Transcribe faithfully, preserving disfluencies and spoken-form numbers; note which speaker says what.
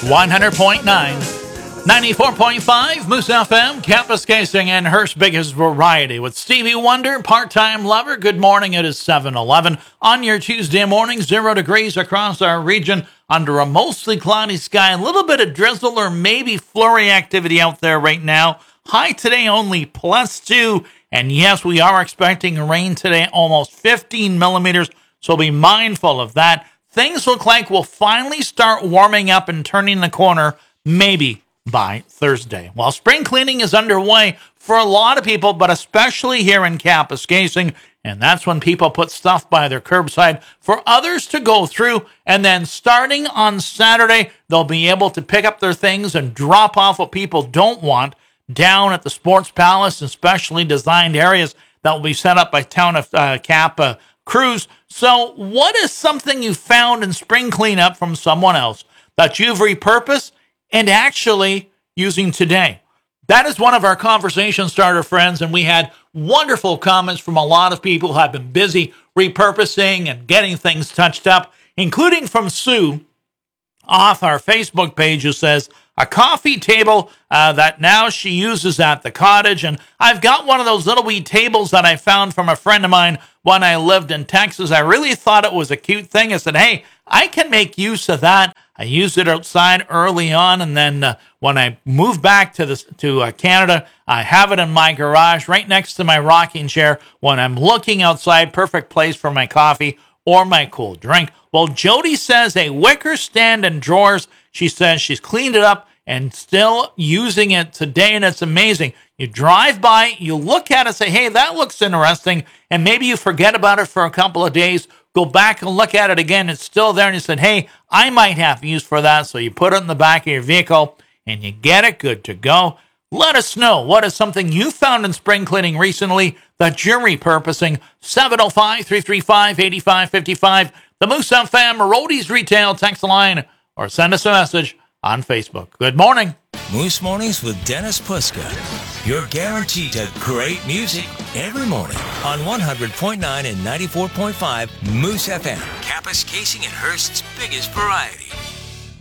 Speaker 1: one hundred point nine. ninety-four point five, Moose F M, Campus Casing, and Hearst's biggest variety. With Stevie Wonder, Part-Time Lover. Good morning, it is seven eleven. On your Tuesday morning, zero degrees across our region under a mostly cloudy sky. A little bit of drizzle or maybe flurry activity out there right now. High today only plus two. And yes, we are expecting rain today, almost fifteen millimeters. So be mindful of that. Things look like we'll finally start warming up and turning the corner, maybe by Thursday. Well, spring cleaning is underway for a lot of people, but especially here in Kapuskasing, and that's when people put stuff by their curbside for others to go through, and then starting on Saturday, they'll be able to pick up their things and drop off what people don't want down at the Sports Palace, and specially designed areas that will be set up by Town of uh, Cap uh, crews. So what is something you found in spring cleanup from someone else that you've repurposed and actually using today? That is one of our conversation starter friends, and we had wonderful comments from a lot of people who have been busy repurposing and getting things touched up, including from Sue off our Facebook page, who says, a coffee table uh, that now she uses at the cottage. And I've got one of those little wee tables that I found from a friend of mine when I lived in Texas. I really thought it was a cute thing. I said, hey, I can make use of that. I used it outside early on, and then uh, when I moved back to this to uh, Canada, I have it in my garage right next to my rocking chair when I'm looking outside. Perfect place for my coffee or my cool drink. Well, Jody says a wicker stand and drawers. She says she's cleaned it up and still using it today, and it's amazing. You drive by, you look at it, say, hey, that looks interesting, and maybe you forget about it for a couple of days, go back and look at it again, it's still there, and you said, hey, I might have use for that, so you put it in the back of your vehicle, and you get it good to go. Let us know, what is something you found in spring cleaning recently that you're repurposing? seven oh five, three three five, eight five five five, the Moose F M Roadies Retail text line, or send us a message on Facebook. Good morning.
Speaker 2: Moose Mornings with Dennis Puska. You're guaranteed to great music every morning on one hundred point nine and ninety-four point five Moose F M. Kapuskasing and Hearst's biggest variety.